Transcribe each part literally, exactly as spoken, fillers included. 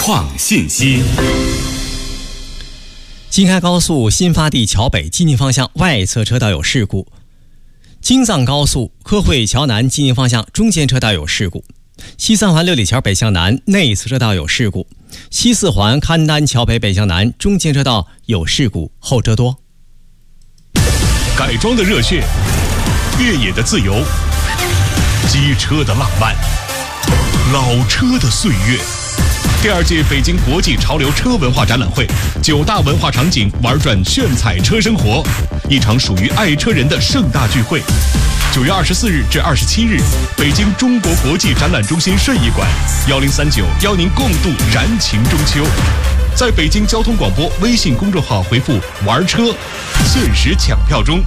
创信息。 京开高速新发地桥北济宁方向外侧车道有事故，京藏高速科汇桥南济宁方向中间车道有事故，西三环六里桥北向南内侧车道有事故，西四环邯郸桥北北向南中间车道有事故，后车多。 改装的热血，越野的自由，机车的浪漫，老车的岁月。第二届北京国际潮流车文化展览会，九大文化场景玩转炫彩车生活，一场属于爱车人的盛大聚会。九月二十四日至二十七日，北京中国国际展览中心顺义馆，幺零三九邀您共度燃情中秋。在北京交通广播微信公众号回复“玩车”，限时抢票中。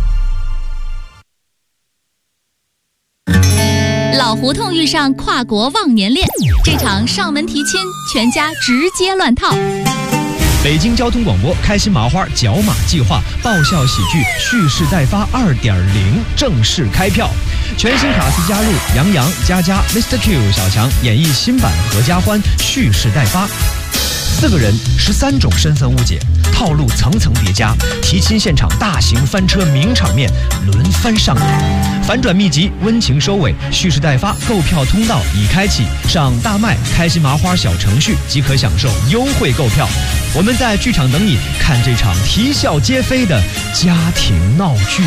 老胡同遇上跨国忘年恋，这场上门提亲，全家直接乱套。 北京交通广播开心麻花角马计划爆笑喜剧蓄势待发 二点零 正式开票，全新卡司加入杨洋、佳佳、Mister Q、小强演绎新版合家欢蓄势待发。四个人，十三种身份误解，套路层层叠加，提亲现场大型翻车名场面轮番上演，反转秘籍温情收尾，蓄势待发购票通道已开启，上大麦开心麻花小程序即可享受优惠购票。我们在剧场等你，看这场啼笑皆非的家庭闹剧。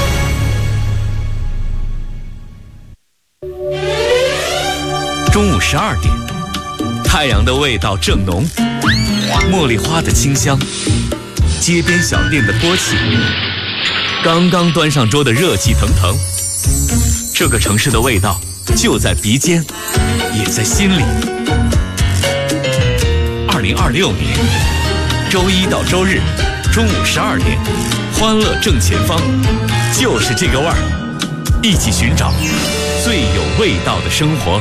中午十二点，太阳的味道正浓，茉莉花的清香，街边小店的托起，刚刚端上桌的热气腾腾。这个城市的味道就在鼻尖，也在心里。二零二六年周一到周日中午十二点，欢乐正前方，就是这个味儿，一起寻找最有味道的生活。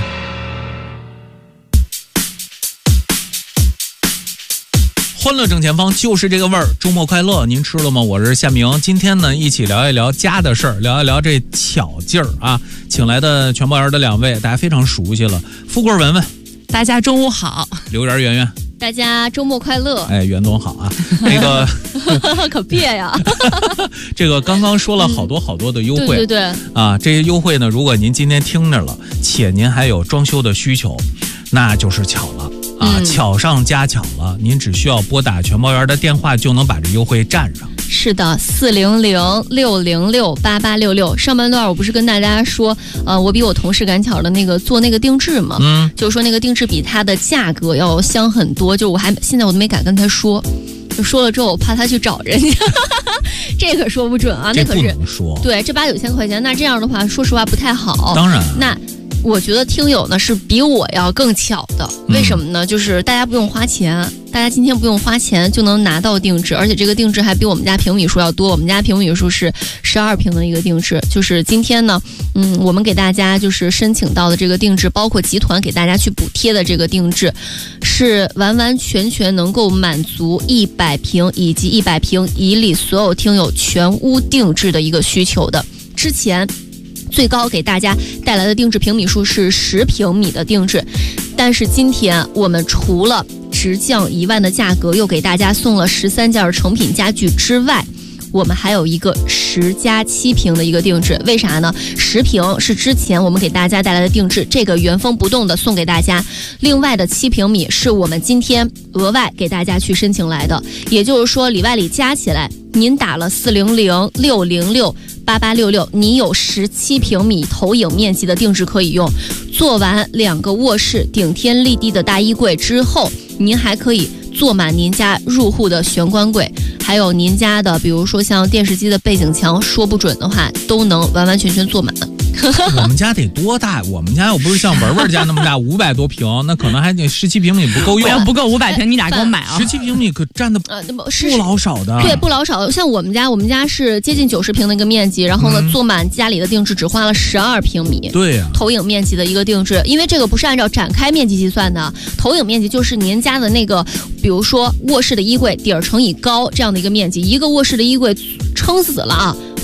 欢乐正前方，就是这个味儿。周末快乐，您吃了吗？我是夏明。今天呢，一起聊一聊家的事儿，聊一聊这巧劲儿啊。请来的全包园的两位，大家非常熟悉了。富贵文文， 大家中午好。 刘媛圆圆， 大家周末快乐。 哎，袁总好啊。那个可别呀。 这个刚刚说了好多好多的优惠， 对对对啊，这些优惠呢，如果您今天听着了，且您还有装修的需求，那就是巧了。啊，巧上加巧了，您只需要拨打全包园的电话就能把这优惠占上。 是的，四零零六零六八八六六。上半段我不是跟大家说，呃，我比我同事赶巧的那个做那个定制嘛，嗯，就是说那个定制比它的价格要香很多，就我还现在我都没敢跟他说，就说了之后我怕他去找人家，这可说不准啊，那可是这不能说， 对，这八九千块钱，那这样的话，说实话不太好。 当然， 那。我觉得听友呢是比我要更巧的，为什么呢？嗯、就是大家不用花钱，大家今天不用花钱就能拿到定制，而且这个定制还比我们家平米数要多。我们家平米数是十二平的一个定制，就是今天呢，嗯，我们给大家就是申请到的这个定制，包括集团给大家去补贴的这个定制，是完完全全能够满足一百平以及一百平以里所有听友全屋定制的一个需求的。之前。最高给大家带来的定制平米数是十平米的定制，但是今天我们除了直降一万的价格，又给大家送了十三件成品家具之外，我们还有一个十加七平的一个定制。为啥呢？十平是之前我们给大家带来的定制，这个原封不动的送给大家，另外的七平米是我们今天额外给大家去申请来的，也就是说里外里加起来，您打了四零零六零六八八六六，你有十七平米投影面积的定制可以用。做完两个卧室顶天立地的大衣柜之后，您还可以坐满您家入户的玄关柜，还有您家的比如说像电视机的背景墙，说不准的话都能完完全全坐满。 我们家得多大？我们家又不是像文文家那么大，五百多平，那可能还得十七平米不够用。 要不够五百平，你俩给我买啊？ 十七平米可占的呃不老少的。 对，不老少。像我们家，我们家是接近九十平的一个面积，然后呢，嗯、坐满家里的定制只花了十二平米。 对呀、啊， 投影面积的一个定制，因为这个不是按照展开面积计算的，投影面积就是您家的那个，比如说卧室的衣柜底儿乘以高这样的一个面积，一个卧室的衣柜撑死了啊。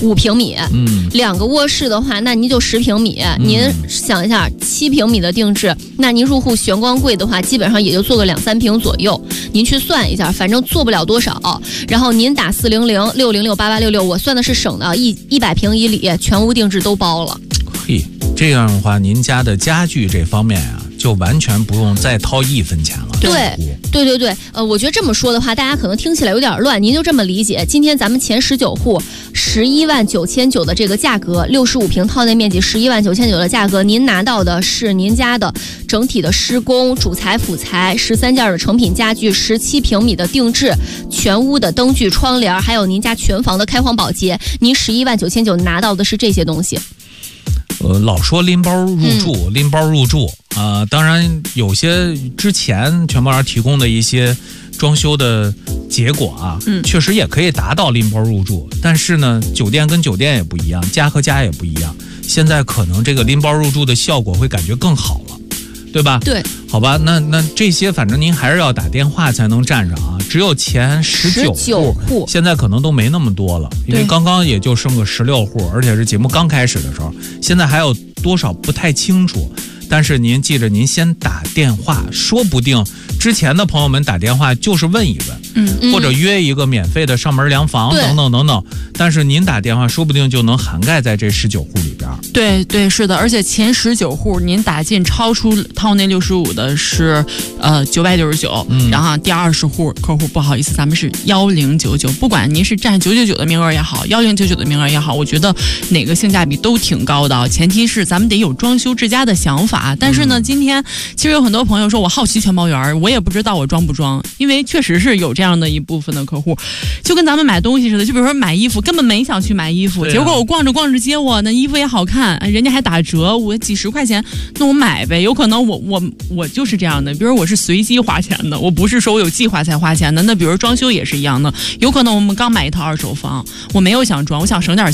五平米， 嗯， 两个卧室的话，那您就十平米。嗯、您想一下，七平米的定制，那您入户玄关柜的话，基本上也就做个两三平左右。您去算一下，反正做不了多少。然后您打四零零六零六八八六六，我算的是省的，一一百平以里，全屋定制都包了。 嘿，这样的话，您家的家具这方面啊，就完全不用再掏一分钱了。 对，对对对，呃，我觉得这么说的话，大家可能听起来有点乱，您就这么理解。今天咱们前十九户，十一万九千九的这个价格，六十五平套内面积，十一万九千九的价格，您拿到的是您家的整体的施工、主材、辅材，十三件的成品家具，十七平米的定制，全屋的灯具、窗帘，还有您家全房的开荒保洁，您十一万九千九拿到的是这些东西。 呃，老说拎包入住，嗯、拎包入住啊、呃，当然有些之前全包园提供的一些装修的结果啊，嗯，确实也可以达到拎包入住，但是呢，酒店跟酒店也不一样，家和家也不一样，现在可能这个拎包入住的效果会感觉更好了，对吧？ 对， 好吧，那那这些反正您还是要打电话才能占上啊，只有前十九户，现在可能都没那么多了，因为刚刚也就剩个十六户，而且是节目刚开始的时候，现在还有多少不太清楚。但是您记着，您先打电话，说不定之前的朋友们打电话就是问一问，嗯，或者约一个免费的上门量房等等等等。但是您打电话，说不定就能涵盖在这十九户里边。 对对，是的，而且前十九户您打进超出套内六十五的是呃九百六十九，然后第二十户客户不好意思，咱们是幺零九九。不管您是占九九九的名额也好，幺零九九的名额也好，我觉得哪个性价比都挺高的。前提是咱们得有装修之家的想法。但是呢，今天其实有很多朋友说我好奇全包园，我也不知道我装不装，因为确实是有这样的一部分的客户，就跟咱们买东西似的，就比如说买衣服，根本没想去买衣服，结果我逛着逛着街，我那衣服也好看，人家还打折，我几十块钱，那我买呗。有可能我我我就是这样的，比如我是随机花钱的，我不是说我有计划才花钱的。那比如装修也是一样的，有可能我们刚买一套二手房，我没有想装，我想省点